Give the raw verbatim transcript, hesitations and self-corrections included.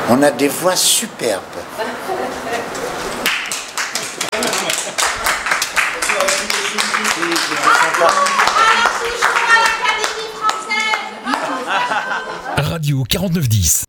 On a des voix superbes. Radio quarante-neuf dix.